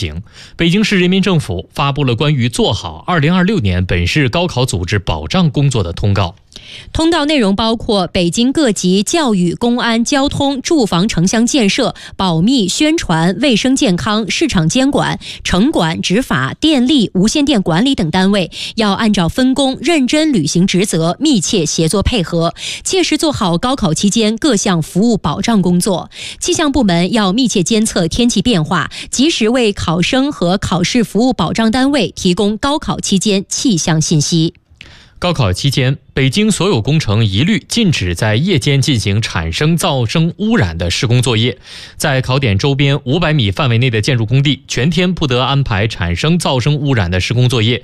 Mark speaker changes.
Speaker 1: 行。北京市人民政府发布了关于做好2026年本市高考组织保障工作的通告。
Speaker 2: 通告内容包括北京各级教育、公安、交通、住房、城乡建设、保密、宣传、卫生健康、市场监管、城管、执法、电力、无线电管理等单位要按照分工认真履行职责，密切协作配合，切实做好高考期间各项服务保障工作。气象部门要密切监测天气变化，及时为考生和考试服务保障单位提供高考期间气象信息。
Speaker 1: 高考期间，北京所有工程一律禁止在夜间进行产生噪声污染的施工作业。在考点周边500米范围内的建筑工地，全天不得安排产生噪声污染的施工作业。